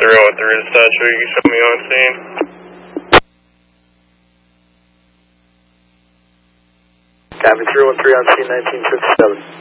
313 dispatch, you can show me on scene. Copy 313 on scene 1957.